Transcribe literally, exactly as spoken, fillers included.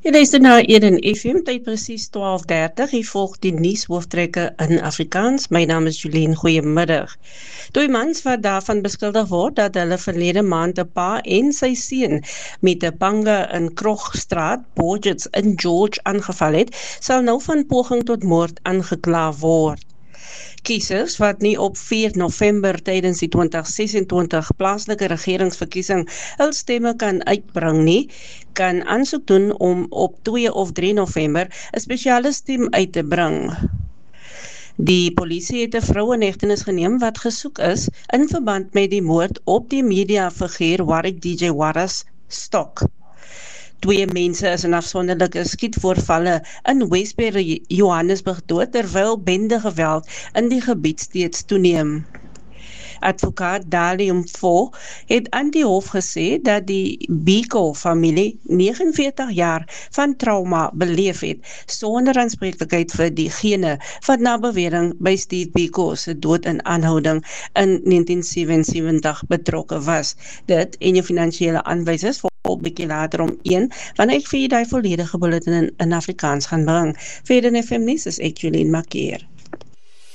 Jy luister na Eden F M, tyd presies twaalf dertig. Hier volg die nuushooftrekke in Afrikaans. My naam is Julien, goeiemiddag. Twee mans wat daarvan beskuldig word dat hulle verlede maand 'n pa en sy seun met 'n panga in Krogstraat, Borgets in George aangeval het, sal nou van poging tot moord aangekla word. Kiesers wat nie op vier November tydens die twintig sesentwintig plaaslike regeringsverkiesing hul stemme kan uitbring nie, kan aansoek doen om op twee of drie November 'n spesiale stem uit te bring. Die polisie het 'n vrou in hegtenis geneem wat gesoek is in verband met die moord op die mediafiguur Warwick D J Wallace Stock. Twee mense is in afsonderlike skietvoorvalle in Westbury, Johannesburg dood, terwyl bendegeweld in die gebied steeds toeneem. Advokaat Dali Mfo het aan die hof gesê dat die Biko-familie negenenveertig jaar van trauma beleef het, sonder aanspreeklikheid vir diegene wat na bewering by Steve Biko se dood in aanhouding in negentien sewensewentig betrokke was. Dit en jou finansiële aanwysers volg bietjie later om een, wanneer ek vir die volledige bulletin in, in Afrikaans gaan bring. Verder in F M nuus is ek Julien Makeer.